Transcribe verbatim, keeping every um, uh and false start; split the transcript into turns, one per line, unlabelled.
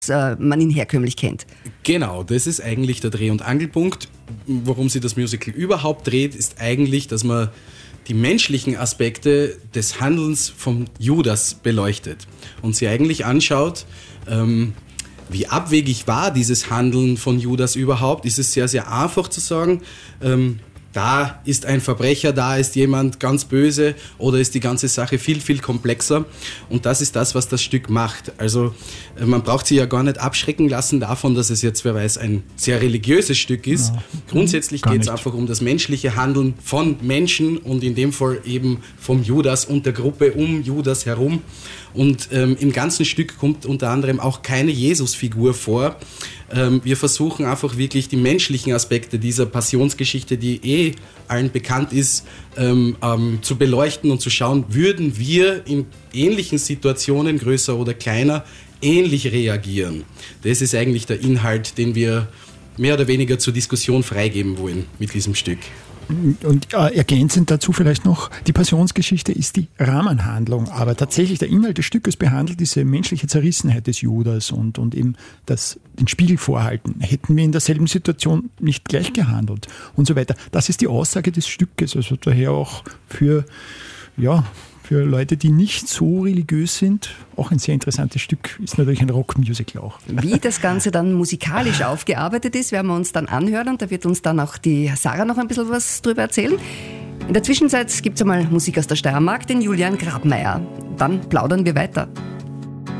äh, man ihn herkömmlich kennt.
Genau, das ist eigentlich der Dreh- und Angelpunkt. Worum sich das Musical überhaupt dreht, ist eigentlich, dass man die menschlichen Aspekte des Handelns von Judas beleuchtet und sie eigentlich anschaut, ähm, wie abwegig war dieses Handeln von Judas überhaupt. Ist es sehr, sehr einfach zu sagen, ähm, da ist ein Verbrecher, da ist jemand ganz böse, oder ist die ganze Sache viel, viel komplexer? Und das ist das, was das Stück macht. Also man braucht sich ja gar nicht abschrecken lassen davon, dass es jetzt, wer weiß, ein sehr religiöses Stück ist. Ja. Grundsätzlich geht es einfach um das menschliche Handeln von Menschen und in dem Fall eben vom Judas und der Gruppe um Judas herum. Und ähm, im ganzen Stück kommt unter anderem auch keine Jesusfigur vor. Ähm, wir versuchen einfach wirklich die menschlichen Aspekte dieser Passionsgeschichte, die eh allen bekannt ist, ähm, ähm, zu beleuchten und zu schauen, würden wir in ähnlichen Situationen, größer oder kleiner, ähnlich reagieren. Das ist eigentlich der Inhalt, den wir mehr oder weniger zur Diskussion freigeben wollen mit diesem Stück.
Und äh, ergänzend dazu vielleicht noch, die Passionsgeschichte ist die Rahmenhandlung, aber tatsächlich der Inhalt des Stückes behandelt diese menschliche Zerrissenheit des Judas und, und eben das, den Spiegel vorhalten. Hätten wir in derselben Situation nicht gleich gehandelt und so weiter. Das ist die Aussage des Stückes, also daher auch für, ja, für Leute, die nicht so religiös sind, auch ein sehr interessantes Stück, ist natürlich ein Rockmusical auch.
Wie das Ganze dann musikalisch aufgearbeitet ist, werden wir uns dann anhören und da wird uns dann auch die Sarah noch ein bisschen was drüber erzählen. In der Zwischenzeit gibt es einmal Musik aus der Steiermark, den Julian Grabmaier. Dann plaudern wir weiter.